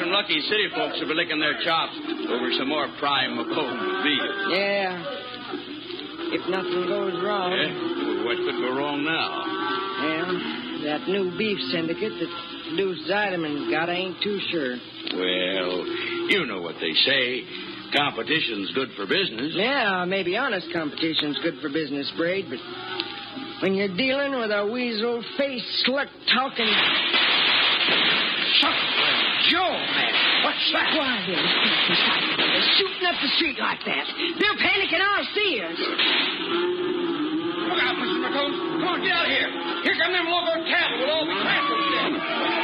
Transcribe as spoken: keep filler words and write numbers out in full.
and lucky city folks will be licking their chops over some more prime McComb beef. Yeah. If nothing goes wrong. Yeah? Well, what could go wrong now? Well, that new beef syndicate that Deuce Zeideman's got, I ain't too sure. Well, you know what they say. Competition's good for business. Yeah, maybe honest competition's good for business, Braid, but when you're dealing with a weasel-faced, slut-talking... Joe, man, what's that? Why, they're shooting up the street like that. They're panicking our seers. Look out, Mister McComb. Come on, get out of here. Here come them local cattle with all the crackers.